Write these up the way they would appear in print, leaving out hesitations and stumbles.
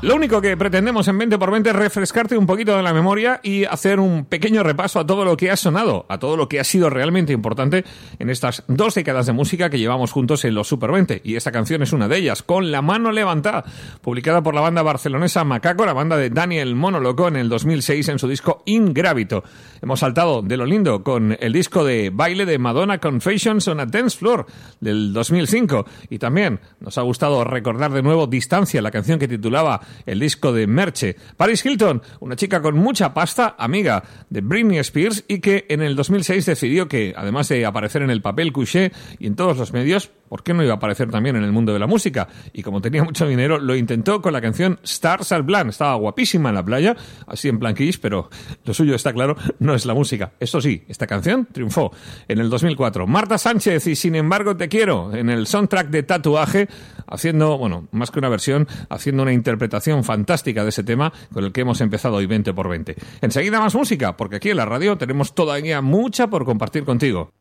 Lo único que pretendemos en 20x20 es refrescarte un poquito de la memoria y hacer un pequeño repaso a todo lo que ha sonado, a todo lo que ha sido realmente importante en estas 2 décadas de música que llevamos juntos en los Super 20. Y esta canción es una de ellas, Con la mano levantada, publicada por la banda barcelonesa Macaco, la banda de Daniel Mono Loco, en el 2006 en su disco Ingravito. Hemos saltado de lo lindo con el disco de baile de Madonna, Confessions on a Dance Floor, del 2005. Y también nos ha gustado recordar de nuevo Distancia, la canción que titulaba el disco de Merche. Paris Hilton, una chica con mucha pasta, amiga de Britney Spears, y que en el 2006 decidió que, además de aparecer en el papel couché y en todos los medios, ¿por qué no iba a aparecer también en el mundo de la música? Y como tenía mucho dinero, lo intentó con la canción Stars Are Blind. Estaba guapísima en la playa, así en plan Kiss, pero lo suyo, está claro, no es la música. Eso sí, esta canción triunfó en el 2004. Marta Sánchez y Sin embargo te quiero, en el soundtrack de Tatuaje, haciendo, bueno, más que una versión, haciendo una interpretación fantástica de ese tema con el que hemos empezado hoy 20x20. Enseguida más música, porque aquí en la radio tenemos todavía mucha por compartir contigo.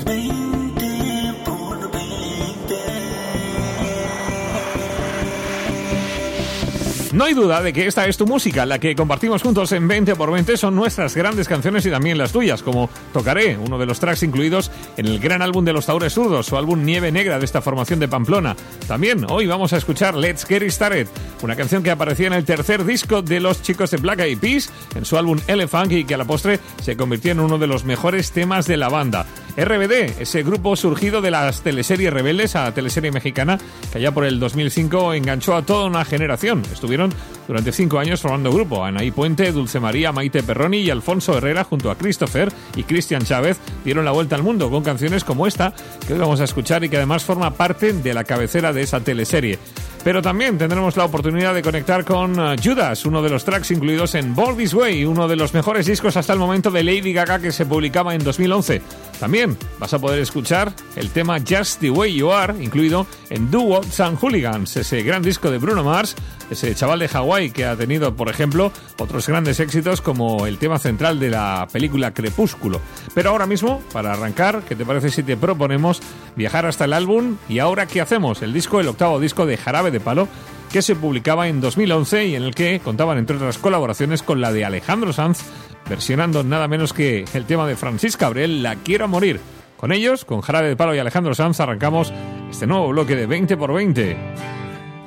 No hay duda de que esta es tu música, la que compartimos juntos en 20x20. Son nuestras grandes canciones y también las tuyas, como Tocaré, uno de los tracks incluidos en el gran álbum de los Taures Zurdos, su álbum Nieve Negra de esta formación de Pamplona. También hoy vamos a escuchar Let's Get It Started, una canción que aparecía en el tercer disco de los chicos de Black Eyed Peas, en su álbum Elephant, y que a la postre se convirtió en uno de los mejores temas de la banda. RBD, ese grupo surgido de las teleseries Rebeldes, a teleserie mexicana, que allá por el 2005 enganchó a toda una generación. Estuvieron durante 5 años formando grupo. Anaí Puente, Dulce María, Maite Perroni y Alfonso Herrera, junto a Christopher y Cristian Chávez, dieron la vuelta al mundo con canciones como esta, que hoy vamos a escuchar y que además forma parte de la cabecera de esa teleserie. Pero también tendremos la oportunidad de conectar con Judas, uno de los tracks incluidos en Born This Way, uno de los mejores discos hasta el momento de Lady Gaga, que se publicaba en 2011. También vas a poder escuchar el tema Just the Way You Are, incluido en Do What's and Hooligans, ese gran disco de Bruno Mars, ese chaval de Hawái que ha tenido, por ejemplo, otros grandes éxitos como el tema central de la película Crepúsculo. Pero ahora mismo, para arrancar, ¿qué te parece si te proponemos viajar hasta el álbum Y ahora qué hacemos? El disco, el octavo disco de Jarabe de Palo, que se publicaba en 2011 y en el que contaban, entre otras colaboraciones, con la de Alejandro Sanz, versionando nada menos que el tema de Francis Cabrel, La Quiero a Morir. Con ellos, con Jarabe de Palo y Alejandro Sanz, arrancamos este nuevo bloque de 20x20.